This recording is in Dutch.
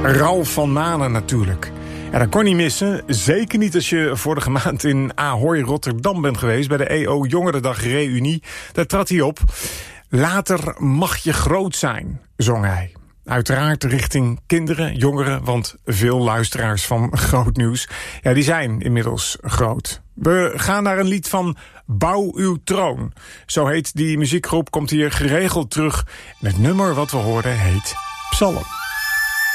Ralf van Manen natuurlijk. Ja, dat kon niet missen. Zeker niet als je vorige maand in Ahoy, Rotterdam bent geweest... bij de EO Jongerendag Reunie. Daar trad hij op. Later mag je groot zijn, zong hij. Uiteraard richting kinderen, jongeren... want veel luisteraars van Groot Nieuws... ja, die zijn inmiddels groot. We gaan naar een lied van Bouw uw troon. Zo heet die muziekgroep, komt hier geregeld terug. En het nummer wat we hoorden heet Psalm.